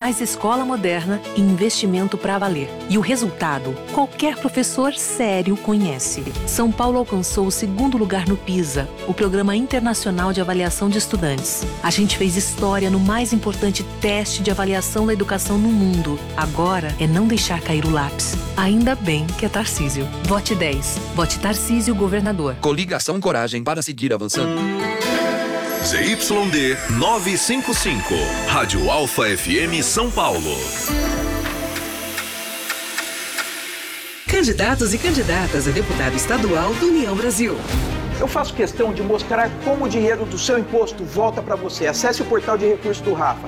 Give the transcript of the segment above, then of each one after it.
mais escola moderna e investimento para valer. E o resultado, qualquer professor sério conhece. São Paulo alcançou o 2º lugar no PISA, o Programa Internacional de Avaliação de Estudantes. A gente fez história no mais importante teste de avaliação da educação no mundo. Agora é não deixar cair o lápis. Ainda bem que é Tarcísio. Vote 10. Vote Tarcísio, governador. Coligação Coragem para seguir avançando. ZYD 955, Rádio Alfa FM São Paulo. Candidatos e candidatas a deputado estadual do União Brasil. Eu faço questão de mostrar como o dinheiro do seu imposto volta para você. Acesse o portal de recursos do Rafa,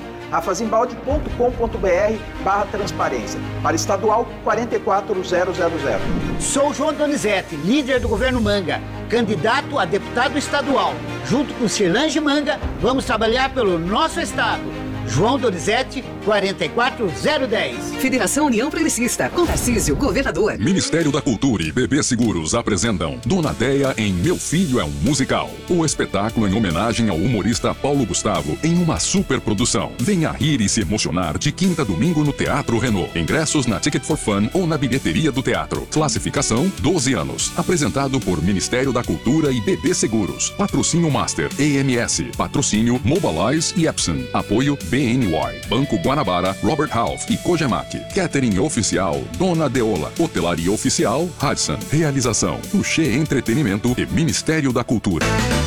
rafazimbalde.com.br/transparência. Para estadual 44000. Sou João Donizete, líder do governo Manga, candidato a deputado estadual. Junto com Cirlange Manga, vamos trabalhar pelo nosso estado. João Donizete, 44010. Federação União Progressista, com Tarcísio, governador. Ministério da Cultura e BB Seguros apresentam Dona Deia em Meu Filho é um Musical. O espetáculo em homenagem ao humorista Paulo Gustavo em uma superprodução. Venha rir e se emocionar de quinta a domingo no Teatro Renault. Ingressos na Ticket for Fun ou na bilheteria do teatro. Classificação 12 anos. Apresentado por Ministério da Cultura e BB Seguros. Patrocínio Master, EMS. Patrocínio Mobilize e Epson. Apoio BNY, Banco Guanabara, Robert Half e Cogemac. Catering Oficial, Dona Deola. Hotelaria Oficial, Hudson. Realização, Touché Entretenimento e Ministério da Cultura.